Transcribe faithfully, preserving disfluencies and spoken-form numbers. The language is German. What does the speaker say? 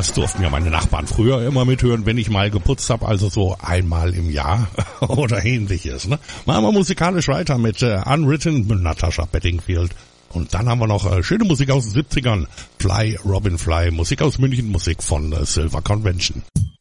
Das durften ja meine Nachbarn früher immer mithören, wenn ich mal geputzt habe, also so einmal im Jahr oder ähnliches. Ne? Machen wir musikalisch weiter mit äh, Unwritten mit Natasha Bedingfield. Und dann haben wir noch äh, schöne Musik aus den siebzigern. Fly, Robin Fly, Musik aus München, Musik von äh, Silver Convention.